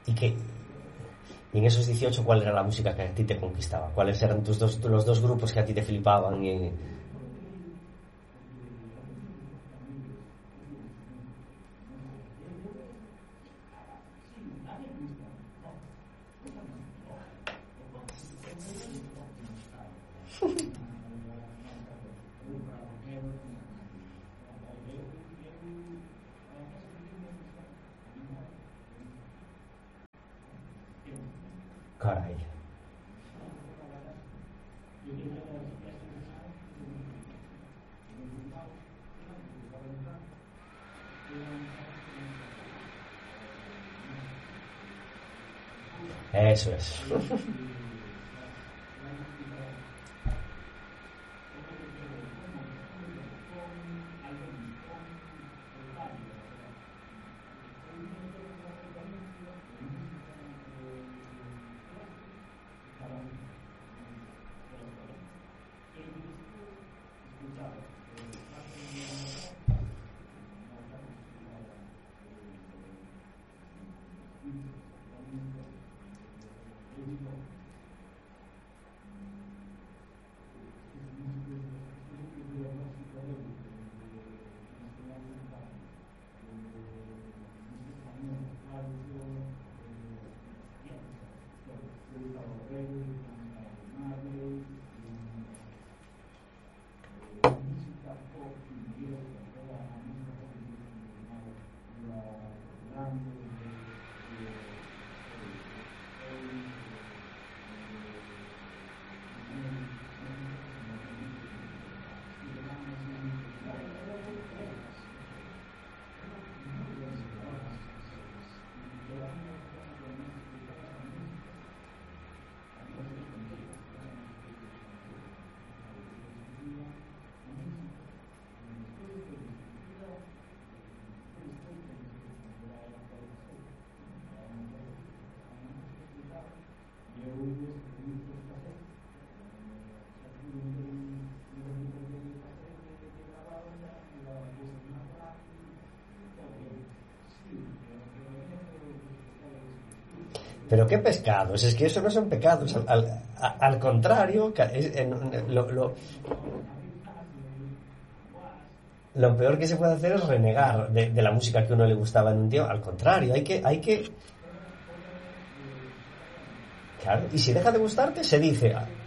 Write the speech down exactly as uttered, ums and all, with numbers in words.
y que y en esos dieciocho, ¿cuál era la música que a ti te conquistaba? ¿Cuáles eran tus dos, los dos grupos que a ti te flipaban? Y... Caray. Eso es. Pero qué pescados, es que eso no son pecados, al, al, al contrario, es, en, lo, lo, lo peor que se puede hacer es renegar de, de la música que a uno le gustaba en un tío. Al contrario, hay que, hay que, claro, y si deja de gustarte, se dice,